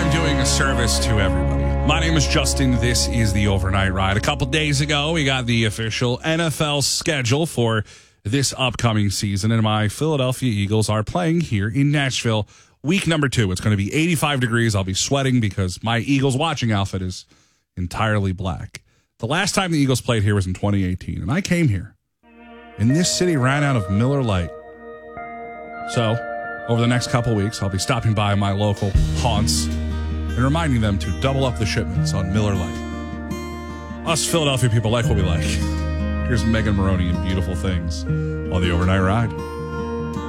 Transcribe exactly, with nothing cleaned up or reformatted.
I'm doing a service to everybody. My name is Justin. This is the Overnight Ride. A couple days ago, we got the official N F L schedule for this upcoming season, and my Philadelphia Eagles are playing here in Nashville. Week number two. It's going to be eighty-five degrees. I'll be sweating because my Eagles watching outfit is entirely black. The last time the Eagles played here was in twenty eighteen, and I came here, and this city ran out of Miller Lite. So, over the next couple weeks, I'll be stopping by my local haunts and reminding them to double up the shipments on Miller Lite. Us Philadelphia people like what we like. Here's Megan Maroney and Beautiful Things on the Overnight Ride.